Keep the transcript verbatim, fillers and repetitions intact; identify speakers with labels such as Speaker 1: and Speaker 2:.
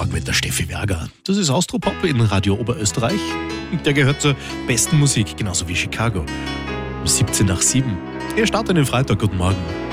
Speaker 1: Morgen mit der Steffi Werger. Das ist Austropop in Radio Oberösterreich. Der gehört zur besten Musik, genauso wie Chicago. Um siebzehn nach sieben. Ihr startet den Freitag. Guten Morgen.